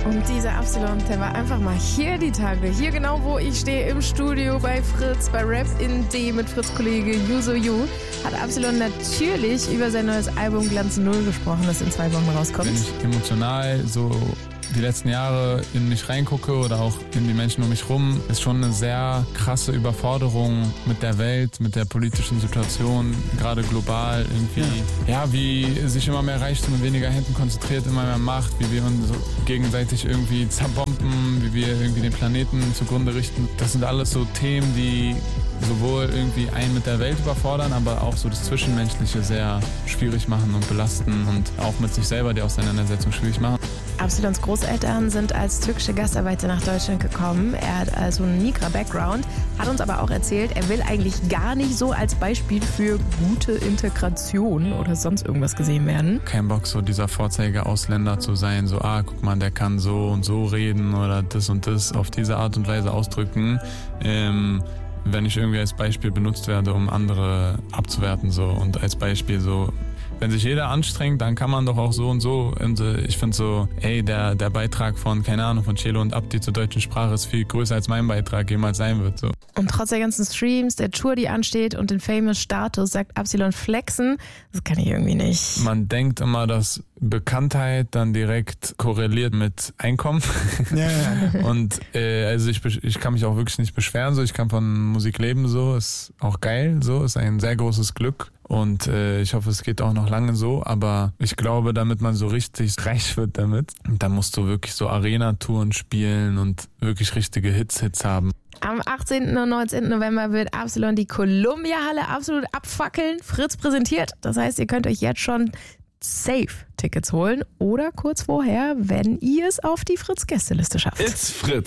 Und dieser Absilon, der war einfach mal hier die Tage. Hier genau, wo ich stehe, im Studio bei Fritz, bei Rap in D mit Fritz-Kollege Yuzo Yu, hat Absilon natürlich über sein neues Album Glanz Null gesprochen, das in 2 Wochen rauskommt. Wenn ich emotional so die letzten Jahre in mich reingucke oder auch in die Menschen um mich rum, ist schon eine sehr krasse Überforderung mit der Welt, mit der politischen Situation, gerade global irgendwie. Ja, wie sich immer mehr Reichtum in weniger Händen konzentriert, immer mehr Macht, wie wir uns gegenseitig irgendwie zerbomben, wie wir irgendwie den Planeten zugrunde richten. Das sind alles so Themen, die sowohl irgendwie einen mit der Welt überfordern, aber auch so das Zwischenmenschliche sehr schwierig machen und belasten und auch mit sich selber die Auseinandersetzung schwierig machen. Absilons Großeltern sind als türkische Gastarbeiter nach Deutschland gekommen. Er hat also einen Migra-Background, hat uns aber auch erzählt, er will eigentlich gar nicht so als Beispiel für gute Integration oder sonst irgendwas gesehen werden. Kein Bock, so dieser Vorzeige-Ausländer zu sein, so, guck mal, der kann so und so reden oder das und das auf diese Art und Weise ausdrücken. Wenn ich irgendwie als Beispiel benutzt werde, um andere abzuwerten, so, und als Beispiel so, wenn sich jeder anstrengt, dann kann man doch auch so und so. Und ich finde so, der Beitrag von, keine Ahnung, von Celo und Abdi zur deutschen Sprache ist viel größer als mein Beitrag jemals sein wird. So. Und trotz der ganzen Streams, der Tour, die ansteht und den Famous-Status, sagt Absilon flexen, das kann ich irgendwie nicht. Man denkt immer, dass Bekanntheit dann direkt korreliert mit Einkommen. Ja. Und also ich kann mich auch wirklich nicht beschweren, so, ich kann von Musik leben, so, ist auch geil, so, ist ein sehr großes Glück. Und ich hoffe, es geht auch noch lange so, aber ich glaube, damit man so richtig reich wird damit, dann musst du wirklich so Arena-Touren spielen und wirklich richtige Hits haben. Am 18. und 19. November wird Absilon die Columbia-Halle absolut abfackeln. Fritz präsentiert. Das heißt, ihr könnt euch jetzt schon safe Tickets holen oder kurz vorher, wenn ihr es auf die Fritz-Gästeliste schafft. It's Fritz.